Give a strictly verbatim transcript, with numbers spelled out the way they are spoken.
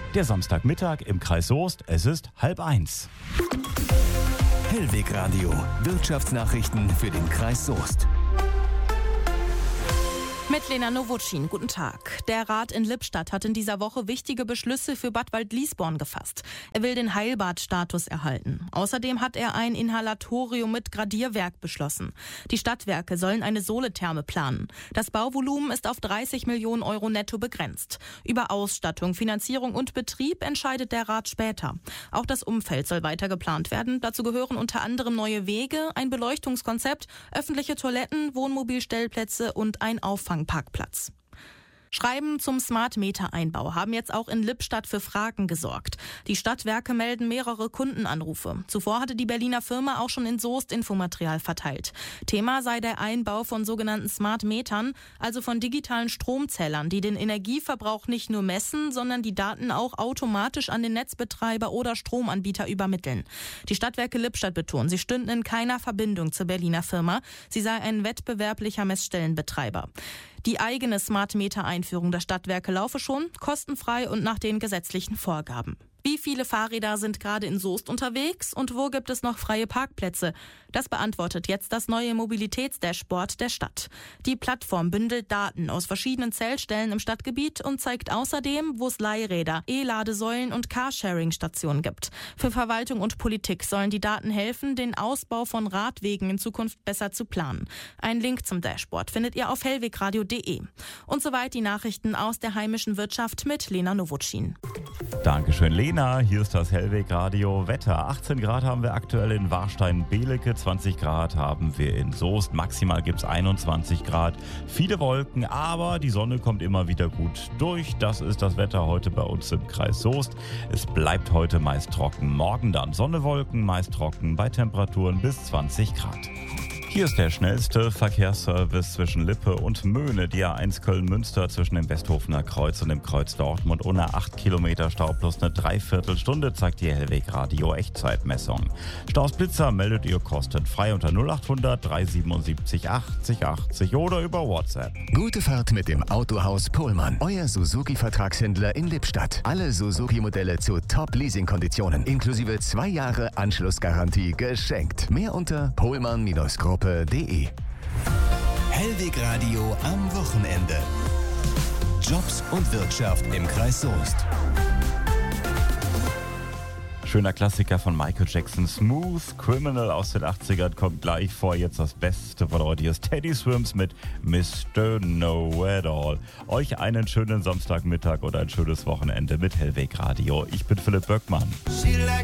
Der Samstagmittag im Kreis Soest, es ist halb eins. Hellweg Radio, Wirtschaftsnachrichten für den Kreis Soest. Mit Lena Nowotschin, guten Tag. Der Rat in Lippstadt hat in dieser Woche wichtige Beschlüsse für Bad Waldliesborn gefasst. Er will den Heilbad-Status erhalten. Außerdem hat er ein Inhalatorium mit Gradierwerk beschlossen. Die Stadtwerke sollen eine Soletherme planen. Das Bauvolumen ist auf dreißig Millionen Euro netto begrenzt. Über Ausstattung, Finanzierung und Betrieb entscheidet der Rat später. Auch das Umfeld soll weiter geplant werden. Dazu gehören unter anderem neue Wege, ein Beleuchtungskonzept, öffentliche Toiletten, Wohnmobilstellplätze und ein Auffang Parkplatz. Schreiben zum Smart-Meter-Einbau haben jetzt auch in Lippstadt für Fragen gesorgt. Die Stadtwerke melden mehrere Kundenanrufe. Zuvor hatte die Berliner Firma auch schon in Soest Infomaterial verteilt. Thema sei der Einbau von sogenannten Smart-Metern, also von digitalen Stromzählern, die den Energieverbrauch nicht nur messen, sondern die Daten auch automatisch an den Netzbetreiber oder Stromanbieter übermitteln. Die Stadtwerke Lippstadt betonen, sie stünden in keiner Verbindung zur Berliner Firma. Sie sei ein wettbewerblicher Messstellenbetreiber. Die eigene Smart-Meter-Einführung der Stadtwerke laufe schon, kostenfrei und nach den gesetzlichen Vorgaben. Wie viele Fahrräder sind gerade in Soest unterwegs und wo gibt es noch freie Parkplätze? Das beantwortet jetzt das neue Mobilitätsdashboard der Stadt. Die Plattform bündelt Daten aus verschiedenen Zellstellen im Stadtgebiet und zeigt außerdem, wo es Leihräder, E-Ladesäulen und Carsharing-Stationen gibt. Für Verwaltung und Politik sollen die Daten helfen, den Ausbau von Radwegen in Zukunft besser zu planen. Ein Link zum Dashboard findet ihr auf hellwegradio punkt de. Und soweit die Nachrichten aus der heimischen Wirtschaft mit Lena Nowotschin. Dankeschön, Lena. Hier ist das Hellweg Radio Wetter. achtzehn Grad haben wir aktuell in Warstein-Belecke, zwanzig Grad haben wir in Soest. Maximal gibt es einundzwanzig Grad. Viele Wolken, aber die Sonne kommt immer wieder gut durch. Das ist das Wetter heute bei uns im Kreis Soest. Es bleibt heute meist trocken. Morgen dann Sonne, Wolken, meist trocken bei Temperaturen bis zwanzig Grad. Hier ist der schnellste Verkehrsservice zwischen Lippe und Möhne. Die A eins Köln-Münster zwischen dem Westhofener Kreuz und dem Kreuz Dortmund. Ohne acht Kilometer Stau plus eine Dreiviertelstunde zeigt die Hellweg Radio Echtzeitmessung. Staus Blitzer meldet ihr kostenfrei unter null acht hundert drei siebenundsiebzig achtzig achtzig oder über WhatsApp. Gute Fahrt mit dem Autohaus Pohlmann. Euer Suzuki-Vertragshändler in Lippstadt. Alle Suzuki-Modelle zu Top-Leasing-Konditionen. Inklusive zwei Jahre Anschlussgarantie geschenkt. Mehr unter pohlmann Gruppe punkt de. Hellweg Radio am Wochenende. Jobs und Wirtschaft im Kreis Soest. Schöner Klassiker von Michael Jackson, Smooth Criminal aus den achtzigern, kommt gleich vor. Jetzt das Beste von heute. Hier ist Teddy Swims mit Mister Know-It-All. Euch einen schönen Samstagmittag oder ein schönes Wochenende mit Hellweg Radio. Ich bin Philipp Böckmann.